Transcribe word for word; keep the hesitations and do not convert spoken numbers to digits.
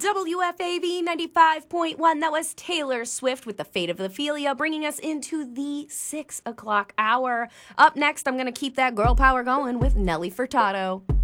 W F A V ninety-five point one. That was Taylor Swift with The Fate of Ophelia, bringing us into the six o'clock hour. Up next, I'm going to keep that girl power going with Nelly Furtado.